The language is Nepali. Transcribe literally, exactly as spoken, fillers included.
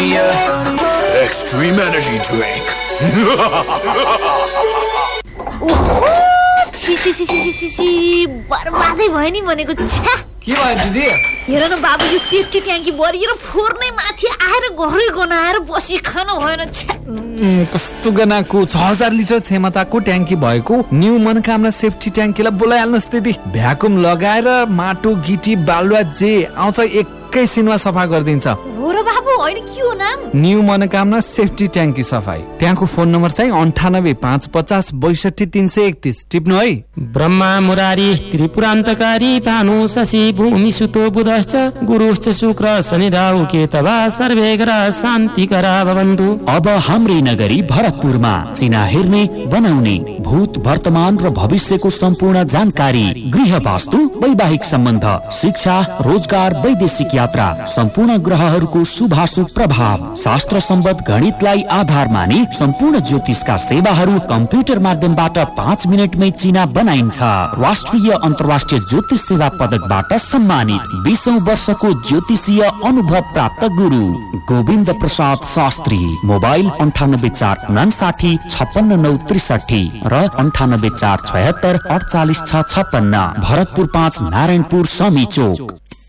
Premier Extreme Energy Drink. छि छि छि छि छि छि बर्बादै भयो नि भनेको छ्या। के भयो दिदी? हेर न बाबु, यो सेफ्टी ट्याङ्की बरिएर फोहोर नै माथि आएर घरै गनाएर बसी खानु भएन छ्या। कस्तो गनाको छ हजार लिटर क्षमताको ट्याङ्की भएको न्यू मनोकामना सेफ्टी ट्याङ्कीलाई बोलाइहाल्नुहोस् दिदी। भ्याकुम लगाएर माटो गिटी बालुवा जे आउँछ एकैछिनमा सफा गरिदिन्छ। हो र बाबु, होइन के हो नाम? न्यू मनोकामना सेफ्टी ट्याङ्की सफाई। त्यहाँको फोन नम्बर चाहिँ अन्ठानब्बे पाँच पचास बैसठी तीन सय एकतिस। टिप्नु है। ब्रह्मा मुरारी त्रिपुरान्तकारी भानु शशि भूमि सुतो बुधश्च गुरुश्च शुक्र शनि राहु केतवा सर्वे ग्रह शान्तिकरा भवन्तु। अब हाम्रै नगरी भरतपुरमा चिना हेर्ने बनाउने भूत वर्तमान र भविष्यको सम्पूर्ण जानकारी, गृह वास्तु, वैवाहिक सम्बन्ध, शिक्षा, रोजगार, वैदेशिक यात्रा, सम्पूर्ण ग्रहहरूको शुभाशुभ प्रभाव, शास्त्र सम्बद्ध गणितलाई आधार मानी सम्पूर्ण ज्योतिषका सेवाहरू कम्प्युटर माध्यमबाट पाँच मिनटमै चिना बनाइन्छ। राष्ट्रिय अन्तर्राष्ट्रिय ज्योतिष सेवा पदकबाट सम्मानित बीसौं वर्षको ज्योतिषीय अनुभव प्राप्त गुरु गोविन्द प्रसाद शास्त्री। मोबाइल अन्ठानब्बे चार उनासाठी छप्पन्न नौ त्रिसठी र अन्ठानब्बे चार छयत्तर अडचालिस छ छप्पन्न। भरतपुर पाँच नारायणपुर समी चोक।